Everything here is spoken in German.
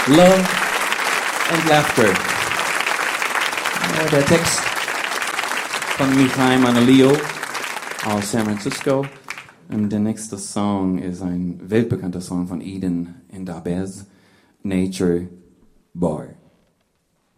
Love and Laughter. Der Text von Michael Manalio aus San Francisco. Und der nächste Song ist ein weltbekannter Song von Eden in Dabez, Nature Bar.